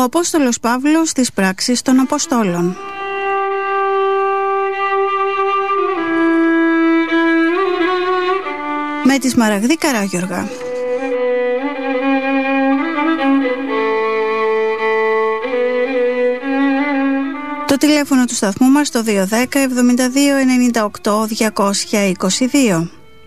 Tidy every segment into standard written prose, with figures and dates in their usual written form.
Ο Απόστολος Παύλος στις πράξεις των Αποστόλων. Με τη Σμαραγδή Καράγιοργα. Το τηλέφωνο του σταθμού μας το 210 72 98 222.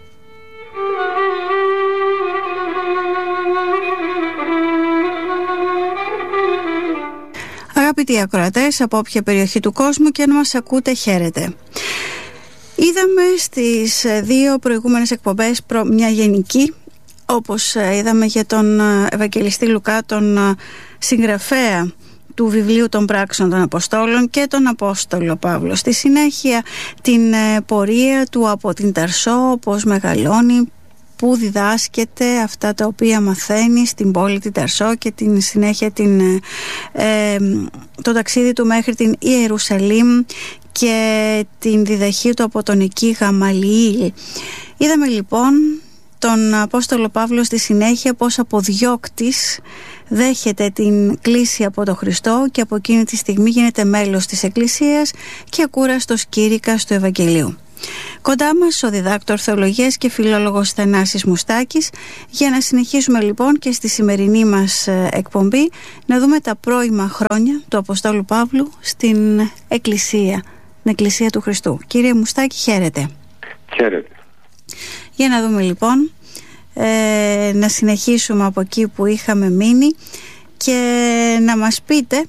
Αγαπητοί ακροατές από όποια περιοχή του κόσμου και αν μας ακούτε, χαίρετε. Είδαμε στις δύο προηγούμενες εκπομπές μια γενική, όπως είδαμε για τον Ευαγγελιστή Λουκά, τον συγγραφέα του βιβλίου των πράξεων των Αποστόλων, και τον Απόστολο Παύλο. Στη συνέχεια την πορεία του από την Ταρσό, πώς μεγαλώνει, που διδάσκεται αυτά τα οποία μαθαίνει στην πόλη την Ταρσό, και την συνέχεια το ταξίδι του μέχρι την Ιερουσαλήμ και την διδαχή του από τον εκεί Γαμαλιήλ. Είδαμε λοιπόν τον Απόστολο Παύλο στη συνέχεια πως από διώκτης δέχεται την κλήση από τον Χριστό και από εκείνη τη στιγμή γίνεται μέλος της Εκκλησίας και ακούραστος κήρυκας του Ευαγγελίου. Κοντά μας ο διδάκτορ θεολογίας και φιλόλογος Θανάσης Μουστάκης, για να συνεχίσουμε λοιπόν και στη σημερινή μας εκπομπή να δούμε τα πρώιμα χρόνια του Αποστόλου Παύλου στην Εκκλησία, την Εκκλησία του Χριστού. Κύριε Μουστάκη, χαίρετε. Χαίρετε. Για να δούμε λοιπόν, να συνεχίσουμε από εκεί που είχαμε μείνει και να μας πείτε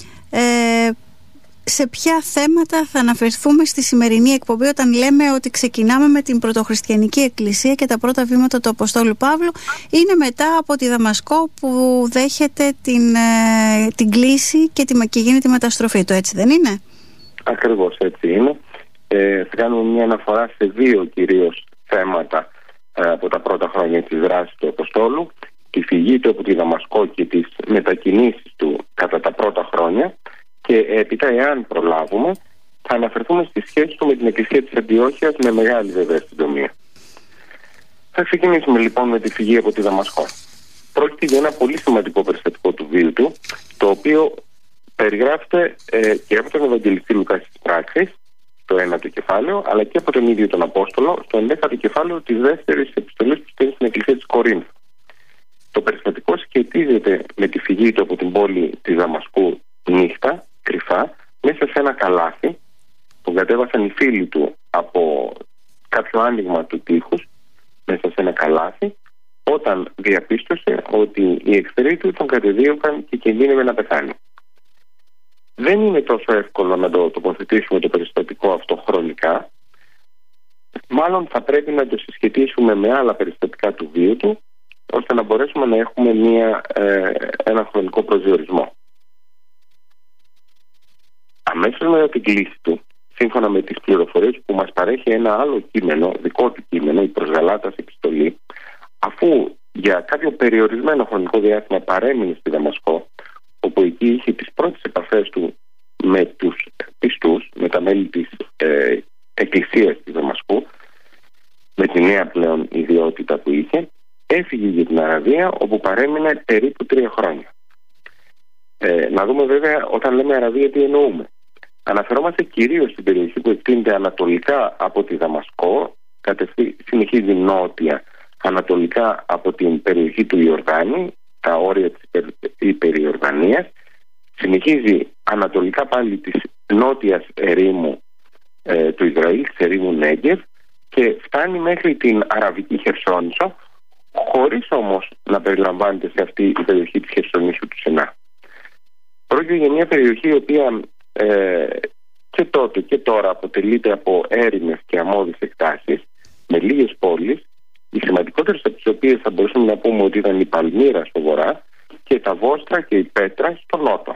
σε ποια θέματα θα αναφερθούμε στη σημερινή εκπομπή, όταν λέμε ότι ξεκινάμε με την πρωτοχριστιανική εκκλησία και τα πρώτα βήματα του Αποστόλου Παύλου είναι μετά από τη Δαμασκό που δέχεται την κλήση και γίνεται η μεταστροφή του, έτσι δεν είναι? Ακριβώς έτσι είναι. Θα κάνουμε μια αναφορά σε δύο κυρίως θέματα από τα πρώτα χρόνια της δράσης του Αποστόλου: τη φυγή του από τη Δαμασκό και τις μετακινήσεις του κατά τα πρώτα χρόνια, και έπειτα, εάν προλάβουμε, θα αναφερθούμε στη σχέση του με την Εκκλησία της Αντιόχειας με μεγάλη βέβαια συντομία. Θα ξεκινήσουμε λοιπόν με τη φυγή από τη Δαμασκό. Πρόκειται για ένα πολύ σημαντικό περιστατικό του βίου του, το οποίο περιγράφεται και από τον Ευαγγελιστή Λουκά στις πράξεις, το 1ο κεφάλαιο, αλλά και από τον ίδιο τον Απόστολο, στο 11ο κεφάλαιο της δεύτερης επιστολής που στέλνει στην Εκκλησία της Κορίνθου. Το περιστατικό σχετίζεται με τη φυγή του από την πόλη της Δαμασκού νύχτα, κρυφά, μέσα σε ένα καλάθι. Τον κατέβασαν οι φίλοι του από κάποιο άνοιγμα του τείχους μέσα σε ένα καλάθι, όταν διαπίστωσε ότι οι εχθροί του τον κατεδίωκαν και κινδύνευε να πεθάνει. Δεν είναι τόσο εύκολο να το τοποθετήσουμε το περιστατικό αυτό χρονικά. Μάλλον θα πρέπει να το συσχετίσουμε με άλλα περιστατικά του βίου του, ώστε να μπορέσουμε να έχουμε ένα χρονικό προσδιορισμό. Αμέσως μετά την κλήση του, σύμφωνα με τις πληροφορίες που μας παρέχει ένα άλλο κείμενο, δικό του κείμενο, η προς Γαλάτας επιστολή, αφού για κάποιο περιορισμένο χρονικό διάστημα παρέμεινε στη Δαμασκό, όπου εκεί είχε τις πρώτες επαφές του με τους πιστούς, με τα μέλη της Εκκλησίας της Δαμασκού, με τη νέα πλέον ιδιότητα που είχε, έφυγε για την Αραβία, όπου παρέμεινε περίπου 3 χρόνια. Να δούμε βέβαια, όταν λέμε Αραβία, τι εννοούμε. Αναφερόμαστε κυρίως στην περιοχή που εκτείνεται ανατολικά από τη Δαμασκό, συνεχίζει νότια ανατολικά από την περιοχή του Ιορδάνη, τα όρια της υπεριορδανίας, συνεχίζει ανατολικά πάλι της νότιας ερήμου του Ισραήλ, της ερήμου Νέγκεβ, και φτάνει μέχρι την Αραβική Χερσόνησο, χωρίς όμως να περιλαμβάνεται σε αυτή η περιοχή της Χερσονήσου του Σινά. Πρόκειται για μια περιοχή η οποία και τότε και τώρα αποτελείται από έρημες και αμμώδεις εκτάσεις, με λίγες πόλεις, οι σημαντικότερες από τις οποίες θα μπορούσαμε να πούμε ότι ήταν η Παλμύρα στο βορρά και τα Βόστρα και η Πέτρα στο νότο.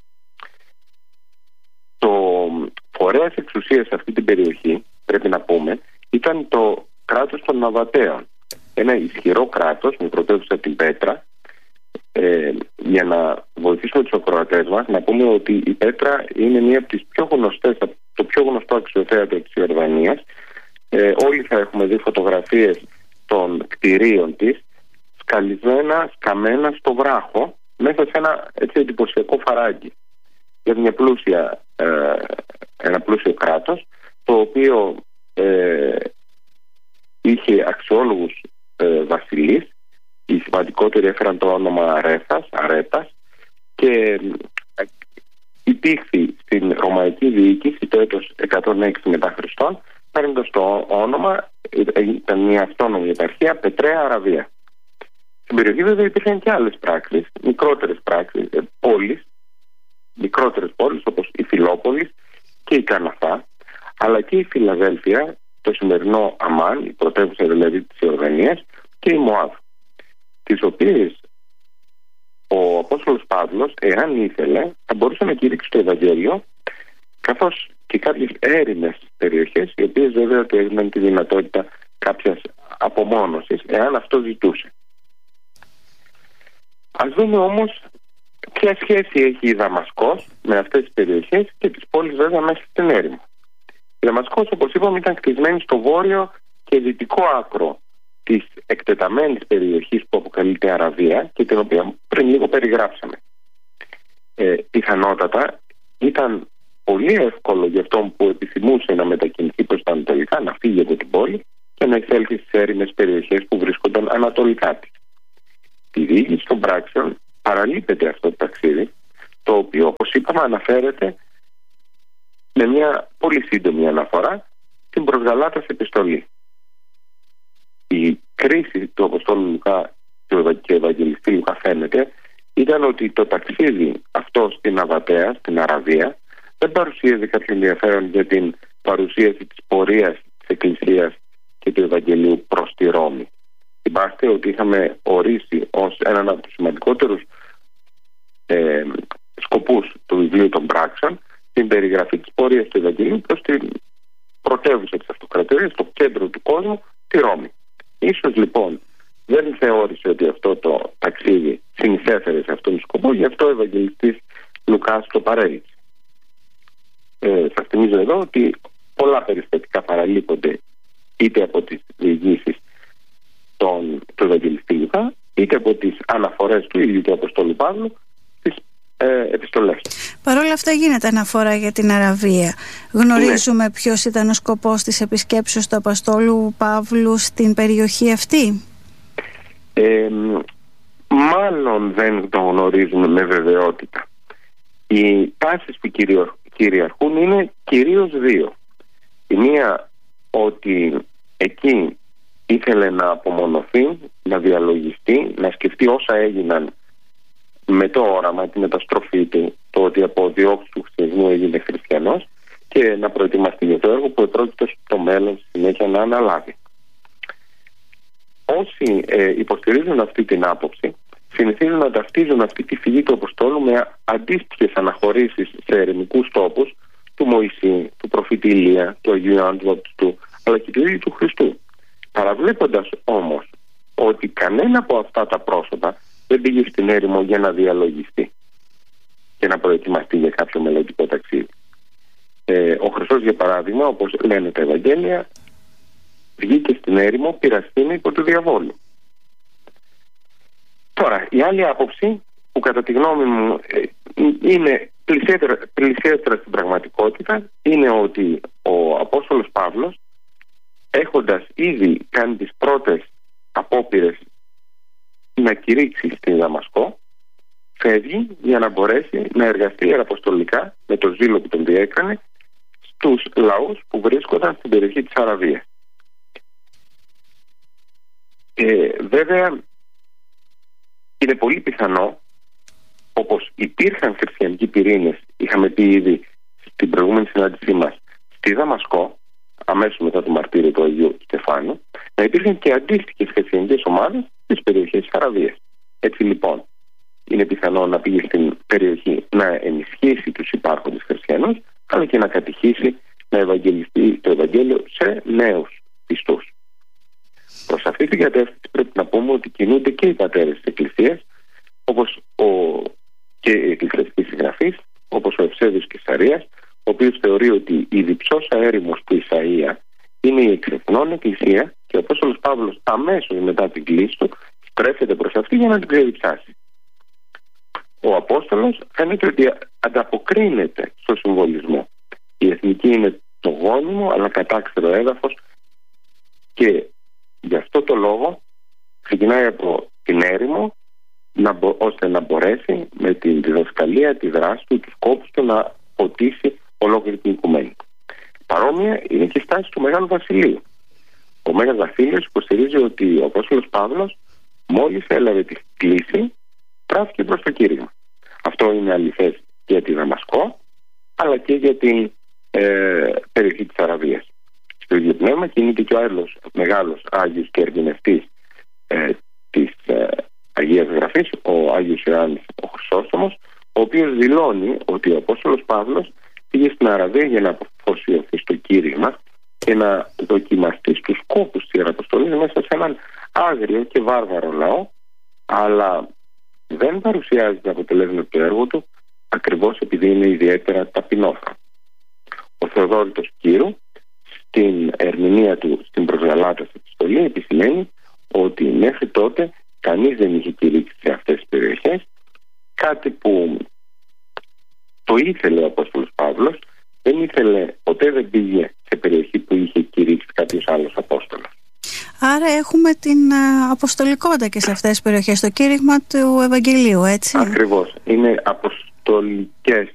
Το φορέας εξουσίας σε αυτή την περιοχή, πρέπει να πούμε, ήταν το κράτος των Ναβατέων. Ένα ισχυρό κράτος με πρωτεύουσα την Πέτρα. Για να βοηθήσουμε τους ακροατές μας, να πούμε ότι η Πέτρα είναι μία από τις πιο γνωστές, το πιο γνωστό αξιοθέατο της Ιορδανίας. Όλοι θα έχουμε δει φωτογραφίες των κτηρίων της, σκαλισμένα, σκαμμένα στο βράχο, μέσα σε ένα έτσι εντυπωσιακό φαράγγι για ένα πλούσιο κράτος, το οποίο είχε αξιόλογους βασιλείς. Οι σημαντικότεροι έφεραν το όνομα Αρέτας, και υπήρχε στην Ρωμαϊκή διοίκηση το έτος 106 μετά Χριστόν, παίρνοντας το όνομα, ήταν μια αυτόνομη επαρχία, Πετραία Αραβία. Στην περιοχή βέβαια υπήρχαν και άλλες πράξεις, μικρότερες πόλεις όπως η Φιλόπολης και η Καναθά, αλλά και η Φιλαδέλφια, το σημερινό Αμάν, η πρωτεύουσα δηλαδή της Ιορδανίας, και η Μωάβ, τις οποίες ο Απόστολος Παύλος, εάν ήθελε, θα μπορούσε να κηρύξει το Ευαγγέλιο, καθώς και κάποιες έρημες περιοχές, οι οποίες βέβαια του έδιναν τη δυνατότητα κάποιας απομόνωσης, εάν αυτό ζητούσε. Ας δούμε όμως ποια σχέση έχει η Δαμασκός με αυτές τις περιοχές και τις πόλεις βέβαια μέσα στην έρημο. Η Δαμασκός, όπως είπαμε, ήταν κτισμένη στο βόρειο και δυτικό άκρο της εκτεταμένης περιοχής που αποκαλείται Αραβία και την οποία πριν λίγο περιγράψαμε. Πιθανότατα ήταν πολύ εύκολο για αυτόν που επιθυμούσε να μετακινηθεί προς τα ανατολικά, να φύγει από την πόλη και να εισέλθει στις έρημες περιοχές που βρίσκονταν ανατολικά της. Τη διοίκηση των πράξεων παραλείπεται αυτό το ταξίδι, το οποίο, όπως είπαμε, αναφέρεται με μια πολύ σύντομη αναφορά στην προς Γαλάτας επιστολή. Η κρίση του Αποστόλου Λουκά και Ευαγγελιστή Λουκά φαίνεται ήταν ότι το ταξίδι αυτό στην Αβατέα, στην Αραβία, δεν παρουσίαζε κάποιο ενδιαφέρον για την παρουσίαση της πορείας της Εκκλησίας και του Ευαγγελίου προς τη Ρώμη. Θυμάστε ότι είχαμε ορίσει ως έναν από τους σημαντικότερους σκοπούς του βιβλίου των πράξεων την περιγραφή της πορείας του Ευαγγελίου προς την πρωτεύουσα της αυτοκρατορίας, στο κέντρο του κόσμου, τη Ρώμη. Ίσως λοιπόν δεν θεώρησε ότι αυτό το ταξίδι συνεισέφερε σε αυτόν τον σκοπό, γι' αυτό ο Ευαγγελιστής Λουκάς το παρέλειψε. Σας θυμίζω εδώ ότι πολλά περιστατικά παραλείπονται είτε από τις διηγήσεις του Ευαγγελιστή Λουκά, είτε από τις αναφορές του ίδιου του Αποστόλου Παύλου στις επιστολές. Παρ' όλα αυτά γίνεται αναφορά για την Αραβία. Γνωρίζουμε ποιος ήταν ο σκοπός της επισκέψεως του Αποστόλου Παύλου στην περιοχή αυτή? Μάλλον δεν το γνωρίζουμε με βεβαιότητα. Οι τάσεις που κυριαρχούν είναι κυρίως δύο. Η μία ότι εκεί ήθελε να απομονωθεί, να διαλογιστεί, να σκεφτεί όσα έγιναν με το όραμα, τη μεταστροφή του, το ότι από διώξη του χριστιανισμού έγινε χριστιανός, και να προετοιμαστεί για το έργο που επρόκειτο στο μέλλον στη συνέχεια να αναλάβει. Όσοι υποστηρίζουν αυτή την άποψη συνηθίζουν να ταυτίζουν αυτή τη φυγή του Αποστόλου με αντίστοιχες αναχωρήσεις σε ερημικούς τόπους του Μωυσή, του προφήτη Ηλία, του Αγίου Ιωάννου του Βαπτιστού, αλλά και του ίδιου του Χριστού. Παραβλέποντας όμως ότι κανένα από αυτά τα πρόσωπα δεν πήγε στην έρημο για να διαλογιστεί και να προετοιμαστεί για κάποιο μελλοντικό ταξίδι. Ο Χριστός, για παράδειγμα, όπως λένε τα Ευαγγέλια, βγήκε στην έρημο πειραστήνη υπό του διαβόλου. Τώρα, η άλλη άποψη, που κατά τη γνώμη μου είναι πλησιέστερα στην πραγματικότητα, είναι ότι ο Απόστολος Παύλος, έχοντας ήδη κάνει τις πρώτες απόπειρες να κηρύξει στη Δαμασκό, φεύγει για να μπορέσει να εργαστεί αποστολικά με το ζήλο που τον διέκανε στους λαούς που βρίσκονταν στην περιοχή της Αραβίας. Βέβαια, είναι πολύ πιθανό, όπως υπήρχαν χριστιανικοί πυρήνες, είχαμε πει ήδη στην προηγούμενη συνάντησή μας, στη Δαμασκό, αμέσως μετά το μαρτύριο του Αγίου Στεφάνου, να υπήρχαν και αντίστοιχες χριστιανικές ομάδες στις περιοχές της Αραβίας. Έτσι λοιπόν, είναι πιθανό να πήγε στην περιοχή να ενισχύσει τους υπάρχοντες χριστιανούς, αλλά και να κατηχήσει, να ευαγγελιστεί το Ευαγγέλιο σε νέους πιστούς. Προς αυτή την κατεύθυνση πρέπει να πούμε ότι κινούνται και οι πατέρες της Εκκλησίας, όπως και οι εκκλησιαστικοί συγγραφείς, όπως ο Ευσέβιος Κεσαρίας, ο οποίος θεωρεί ότι η διψώσα έρημος του Ισαΐα είναι η εξεθνών Εκκλησία και ο Απόστολος Παύλος αμέσως μετά την κλίση του στρέφεται προς αυτή για να την ξεδιψάσει. ο Απόστολος φαίνεται ότι ανταποκρίνεται στο συμβολισμό. Η εθνική είναι το γόνιμο αλλά κατάξτερο έδαφος, και γι' αυτό το λόγο ξεκινάει από την έρημο, ώστε να μπορέσει με την διδασκαλία, τη δράση του, τους σκόπους του να ποτίσει ολόκληρη την οικουμένη. Παρόμοια είναι και η στάση του Μεγάλου Βασιλείου. Ο Μέγας Βασίλειος υποστηρίζει ότι ο Απόστολος Παύλος μόλις έλαβε τη κλήση τράφηκε προς το κήρυγμα. Αυτό είναι αληθές για τη Δαμασκό αλλά και για την περιοχή της Αραβίας. Στο ίδιο πνεύμα κινείται και ο άλλος μεγάλος Άγιος και ερμηνευτής της Αγίας Γραφής, ο Άγιος Ιωάννης ο Χρυσόστομος, ο οποίος δηλώνει ότι ο Απόστολος Παύλος πήγε στην Αραβία για να αφοσιωθεί στο κήρυγμα και να δοκιμαστεί στους σκόπους της Ιεραποστολής μέσα σε έναν άγριο και βάρβαρο λαό, αλλά δεν παρουσιάζει τα αποτελέσματα του έργου του ακριβώς επειδή είναι ιδιαίτερα ταπεινόφρονο. Ο Θεοδόρητος Κύρου στην ερμηνεία του στην Προσγαλάτας επιστολή επισημαίνει ότι μέχρι τότε κανείς δεν είχε κηρύξει σε αυτές τις περιοχές, κάτι που το ήθελε ο Απόστολος Παύλος. Ποτέ δεν πήγε σε περιοχή που είχε κηρύξει κάποιος άλλος Απόστολος. Άρα έχουμε την αποστολικότητα και σε αυτές τις περιοχές, το κήρυγμα του Ευαγγελίου, έτσι? Ακριβώς, είναι αποστολικές